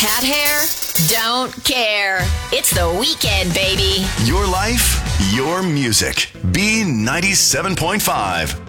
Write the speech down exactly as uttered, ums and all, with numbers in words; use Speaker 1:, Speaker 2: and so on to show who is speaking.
Speaker 1: cat hair? Don't care. It's the weekend, baby.
Speaker 2: Your life, your music. B ninety-seven point five.